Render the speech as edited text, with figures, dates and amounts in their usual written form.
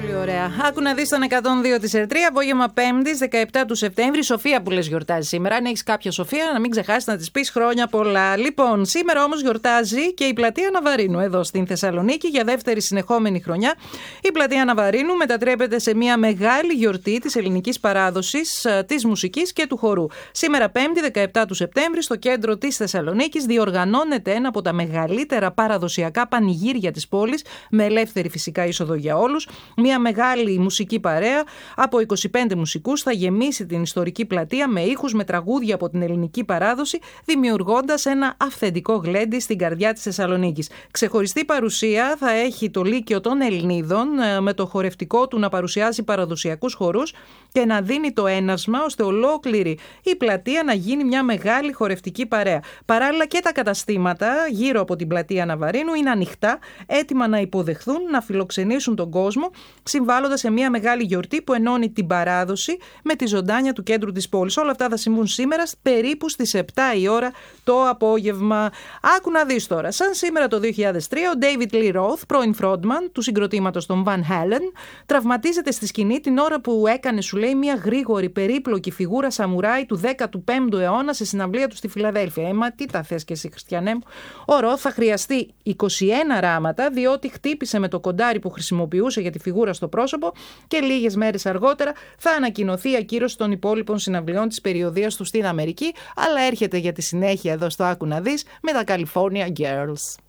Πολύ ωραία. Άκου να δεις τον 102 της Ερτρία, απόγευμα 5ης, 17 του Σεπτέμβρη. Σοφία που λες γιορτάζει σήμερα. Αν έχεις κάποια Σοφία, να μην ξεχάσεις να της πεις χρόνια πολλά. Λοιπόν, σήμερα όμως γιορτάζει και η πλατεία Ναβαρίνου εδώ στην Θεσσαλονίκη για δεύτερη συνεχόμενη χρονιά. Η πλατεία Ναβαρίνου μετατρέπεται σε μια μεγάλη γιορτή της ελληνικής παράδοσης, της μουσικής και του χορού. Σήμερα 5η, 17 του Σεπτέμβρη, στο κέντρο της Θεσσαλονίκης διοργανώνεται ένα από τα μεγαλύτερα παραδοσιακά πανηγύρια της πόλης, με ελεύθερη φυσικά είσοδο για όλους. Μια μεγάλη μουσική παρέα από 25 μουσικούς θα γεμίσει την ιστορική πλατεία με ήχους, με τραγούδια από την ελληνική παράδοση, δημιουργώντας ένα αυθεντικό γλέντι στην καρδιά της Θεσσαλονίκης. Ξεχωριστή παρουσία θα έχει το Λύκειο των Ελληνίδων, με το χορευτικό του να παρουσιάζει παραδοσιακούς χορούς και να δίνει το ένασμα ώστε ολόκληρη η πλατεία να γίνει μια μεγάλη χορευτική παρέα. Παράλληλα και τα καταστήματα γύρω από την πλατεία Ναβαρίνου είναι ανοιχτά, έτοιμα να υποδεχθούν, να φιλοξενήσουν τον κόσμο, συμβάλλοντας σε μια μεγάλη γιορτή που ενώνει την παράδοση με τη ζωντάνια του κέντρου της πόλης. Όλα αυτά θα συμβούν σήμερα περίπου στις 7 η ώρα το απόγευμα. Άκου να δεις τώρα. Σαν σήμερα το 2003, ο David Lee Roth, πρώην frontman του συγκροτήματος των Van Halen, τραυματίζεται στη σκηνή την ώρα που έκανε, σου λέει, μια γρήγορη, περίπλοκη φιγούρα σαμουράι του 15ου αιώνα σε συναυλία του στη Φιλαδέλφια. Μα τι τα θες και εσύ, Χριστιανέ μου. Ο Roth θα χρειαστεί 21 ράματα, διότι χτύπησε με το κοντάρι που χρησιμοποιούσε για τη φιγούρα στο πρόσωπο και λίγες μέρες αργότερα θα ανακοινωθεί η ακύρωση των υπόλοιπων συναυλιών της περιοδίας του στην Αμερική, αλλά έρχεται για τη συνέχεια εδώ στο Άκου να δεις με τα California Girls.